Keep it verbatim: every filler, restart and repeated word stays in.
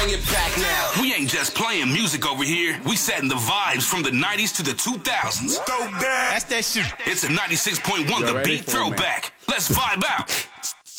Bring it back now. We ain't just playing music over here. We setting the vibes from the nineties to the two thousands. That's that shit. It's a ninety-six point one The Beat Throwback. Let's vibe out.